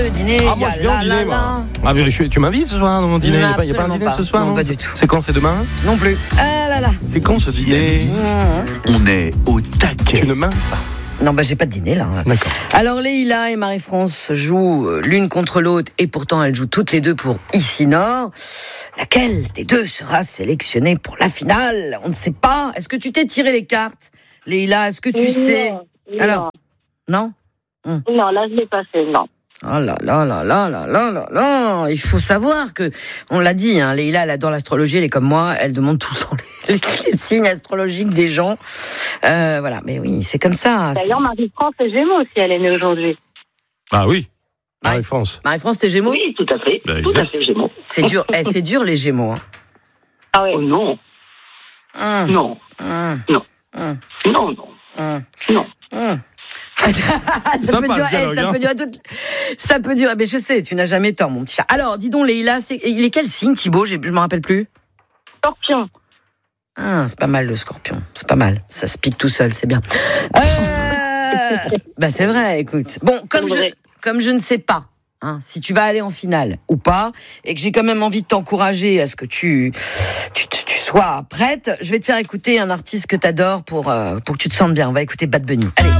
Le dîner, Ah, moi, je viens au dîner, moi. Ah, mais tu m'invites ce soir dans mon dîner? Il n'y a pas un dîner ce soir? Non, pas du tout. C'est quand? C'est demain? Non plus. Ah là là. C'est quand ce dîner? On est au taquet. Tu ne m'invites pas? Non, j'ai pas de dîner là. D'accord. Alors Leïla et Marie-France jouent l'une contre l'autre et pourtant elles jouent toutes les deux pour Ici Nord. Laquelle des deux sera sélectionnée pour la finale? On ne sait pas. Est-ce que tu t'es tiré les cartes, Leïla? Est-ce que tu sais? Alors, non? Non, là je l'ai pas fait, non. Oh là là là là là là là là. Il faut savoir que, on l'a dit, Leïla, elle adore l'astrologie, elle est comme moi, elle demande tout le temps les signes astrologiques des gens. Voilà, mais oui, c'est comme ça. D'ailleurs, Marie-France est Gémeaux si elle est née aujourd'hui. Ah oui, Marie-France. Marie-France, t'es Gémeaux? Oui, tout à fait. Ben, Tout à exact. fait, Gémeaux. C'est dur, c'est dur les Gémeaux. Ah oui. Oh non, non, non, non, non. Ça peut durer, mais je sais, tu n'as jamais tort, mon petit chat. Alors, dis donc, Leïla, il est quel signe, Thibaut? Je me rappelle plus. Scorpion. Ah, c'est pas mal le scorpion, c'est pas mal. Ça se pique tout seul, c'est bien. C'est vrai, écoute. Bon, comme je ne sais pas si tu vas aller en finale ou pas, et que j'ai quand même envie de t'encourager à ce que tu sois prête, je vais te faire écouter un artiste que t'adores pour que tu te sentes bien. On va écouter Bad Bunny. Allez.